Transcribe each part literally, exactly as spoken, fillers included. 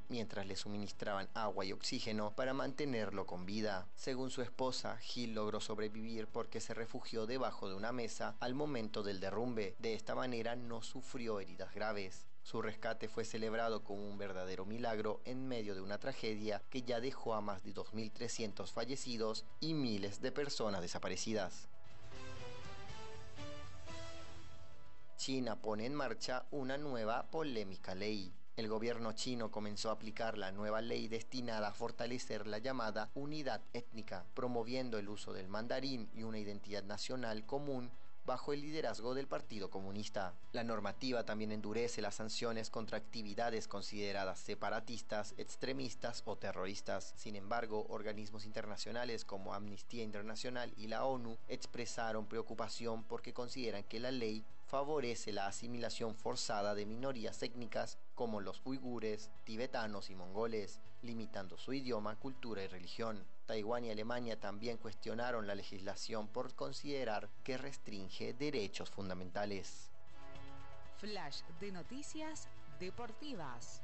mientras le suministraban agua y oxígeno para mantenerlo con vida. Según su esposa, Hill logró sobrevivir porque se refugió debajo de una mesa al momento del derrumbe. De esta manera no sufrió heridas graves. Su rescate fue celebrado como un verdadero milagro en medio de una tragedia que ya dejó a más de dos mil trescientos fallecidos y miles de personas desaparecidas. China pone en marcha una nueva polémica ley. El gobierno chino comenzó a aplicar la nueva ley destinada a fortalecer la llamada unidad étnica, promoviendo el uso del mandarín y una identidad nacional común bajo el liderazgo del Partido Comunista. La normativa también endurece las sanciones contra actividades consideradas separatistas, extremistas o terroristas. Sin embargo, organismos internacionales como Amnistía Internacional y la ONU expresaron preocupación porque consideran que la ley favorece la asimilación forzada de minorías étnicas como los uigures, tibetanos y mongoles, limitando su idioma, cultura y religión. Taiwán y Alemania también cuestionaron la legislación por considerar que restringe derechos fundamentales. Flash de noticias deportivas.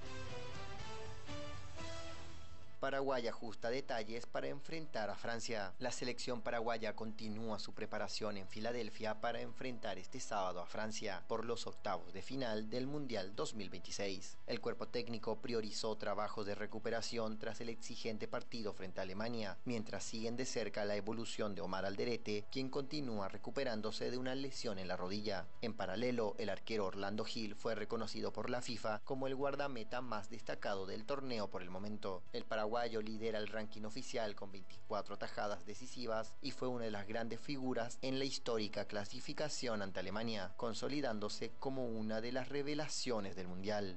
Paraguay ajusta detalles para enfrentar a Francia. La selección paraguaya continúa su preparación en Filadelfia para enfrentar este sábado a Francia por los octavos de final del Mundial dos mil veintiséis. El cuerpo técnico priorizó trabajos de recuperación tras el exigente partido frente a Alemania, mientras siguen de cerca la evolución de Omar Alderete, quien continúa recuperándose de una lesión en la rodilla. En paralelo, el arquero Orlando Gil fue reconocido por la FIFA como el guardameta más destacado del torneo por el momento. El Paraguay paraguayo lidera el ranking oficial con veinticuatro atajadas decisivas y fue una de las grandes figuras en la histórica clasificación ante Alemania, consolidándose como una de las revelaciones del Mundial.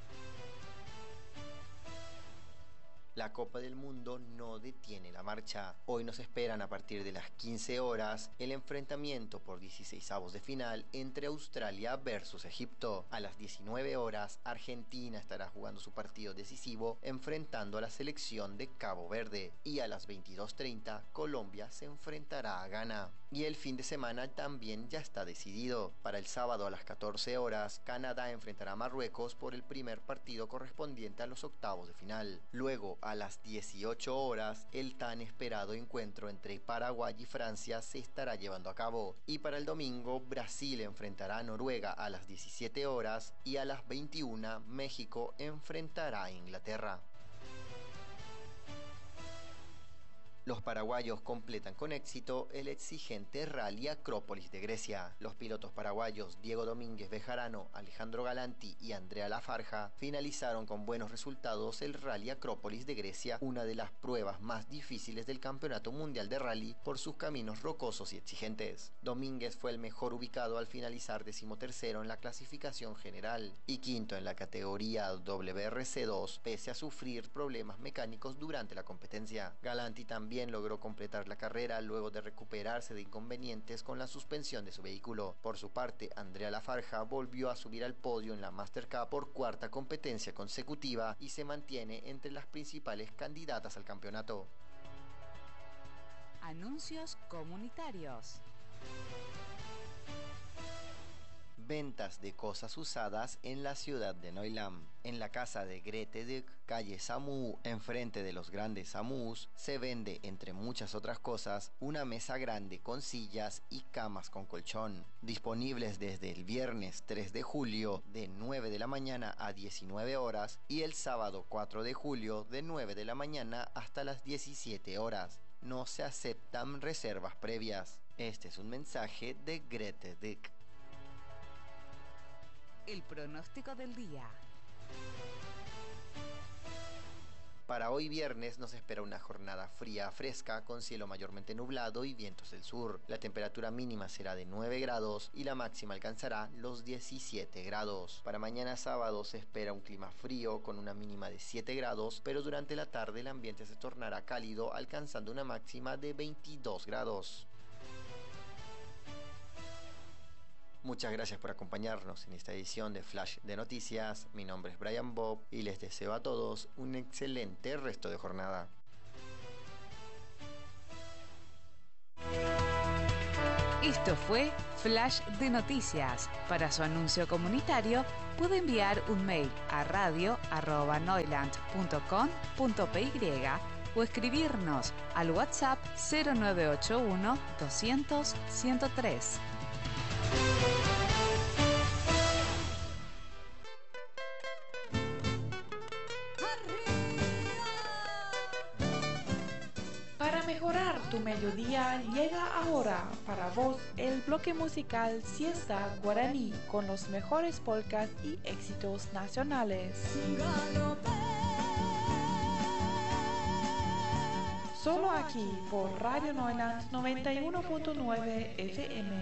La Copa del Mundo no detiene la marcha. Hoy nos esperan a partir de las quince horas el enfrentamiento por dieciseisavos de final entre Australia versus Egipto. A las diecinueve horas, Argentina estará jugando su partido decisivo enfrentando a la selección de Cabo Verde. Y a las veintidós treinta, Colombia se enfrentará a Ghana. Y el fin de semana también ya está decidido. Para el sábado a las catorce horas, Canadá enfrentará a Marruecos por el primer partido correspondiente a los octavos de final. Luego, a las dieciocho horas, el tan esperado encuentro entre Paraguay y Francia se estará llevando a cabo. Y para el domingo, Brasil enfrentará a Noruega a las diecisiete horas y a las veintiuna, México enfrentará a Inglaterra. Los paraguayos completan con éxito el exigente Rally Acrópolis de Grecia. Los pilotos paraguayos Diego Domínguez Bejarano, Alejandro Galanti y Andrea Lafarja finalizaron con buenos resultados el Rally Acrópolis de Grecia, una de las pruebas más difíciles del Campeonato Mundial de Rally por sus caminos rocosos y exigentes. Domínguez fue el mejor ubicado al finalizar decimotercero en la clasificación general y quinto en la categoría W R C dos, pese a sufrir problemas mecánicos durante la competencia. Galanti también logró completar la carrera luego de recuperarse de inconvenientes con la suspensión de su vehículo. Por su parte, Andrea Lafarja volvió a subir al podio en la Master Cup por cuarta competencia consecutiva y se mantiene entre las principales candidatas al campeonato. Anuncios comunitarios. Ventas de cosas usadas en la ciudad de Neulam. En la casa de Grete Dyck, calle Samu, enfrente de los grandes Samus, se vende, entre muchas otras cosas, una mesa grande con sillas y camas con colchón, disponibles desde el viernes tres de julio de nueve de la mañana a diecinueve horas y el sábado cuatro de julio de nueve de la mañana hasta las diecisiete horas. No se aceptan reservas previas. Este es un mensaje de Grete Dyck. El pronóstico del día. Para hoy viernes nos espera una jornada fría a fresca con cielo mayormente nublado y vientos del sur. La temperatura mínima será de nueve grados y la máxima alcanzará los diecisiete grados. Para mañana sábado se espera un clima frío con una mínima de siete grados, pero durante la tarde el ambiente se tornará cálido alcanzando una máxima de veintidós grados. Muchas gracias por acompañarnos en esta edición de Flash de Noticias. Mi nombre es Brian Bob y les deseo a todos un excelente resto de jornada. Esto fue Flash de Noticias. Para su anuncio comunitario, puede enviar un mail a radio arroba noiland punto com punto p y o escribirnos al WhatsApp cero nueve ocho uno doscientos ciento tres. Para mejorar tu mediodía, llega ahora para vos el bloque musical Siesta Guaraní con los mejores polcas y éxitos nacionales. Solo aquí por Radio Neuland noventa y uno punto nueve F M.